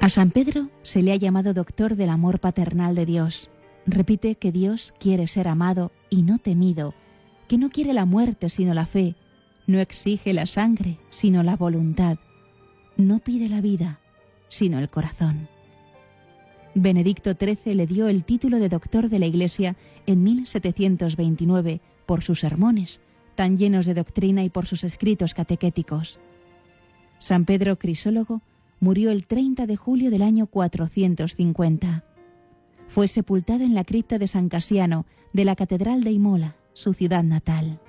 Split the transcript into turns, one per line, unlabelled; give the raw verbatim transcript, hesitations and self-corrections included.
A San Pedro se le ha llamado doctor del amor paternal de Dios. Repite que Dios quiere ser amado y no temido, que no quiere la muerte sino la fe, no exige la sangre sino la voluntad, no pide la vida sino el corazón. Benedicto trece le dio el título de doctor de la Iglesia en mil setecientos veintinueve por sus sermones, tan llenos de doctrina, y por sus escritos catequéticos. San Pedro Crisólogo murió el treinta de julio del año cuatrocientos cincuenta. Fue sepultado en la cripta de San Casiano de la Catedral de Imola, su ciudad natal.